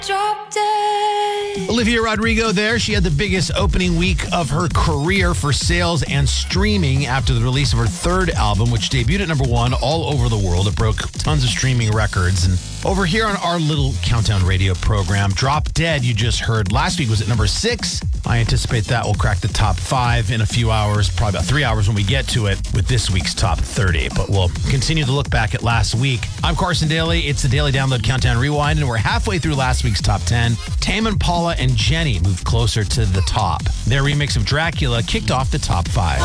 Drop dead. Olivia Rodrigo there. She had the biggest opening week of her career for sales and streaming after the release of her third album, which debuted at number one all over the world. It broke tons of streaming records. And over here on our little Countdown Radio program, Drop Dead, you just heard last week, was at number 6. I anticipate that will crack the top 5 in a few hours, probably about 3 hours when we get to it with this week's top 30. But we'll continue to look back at last week. I'm Carson Daly. It's the Daily Download Countdown Rewind, and we're halfway through last week's top 10. Tame Impala and Jenny moved closer to the top. Their remix of Dracula kicked off the top 5.